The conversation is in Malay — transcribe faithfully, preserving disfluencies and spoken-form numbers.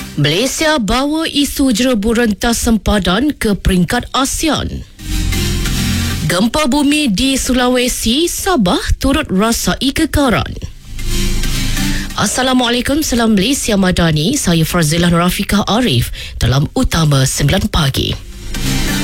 Malaysia bawa isu jerebu rentas sempadan ke peringkat ASEAN. Gempa bumi di Sulawesi, Sabah turut rasai kekaran. Assalamualaikum, salam Malaysia Madani. Saya Farzilah Rafiqah Arif dalam Utama sembilan Pagi.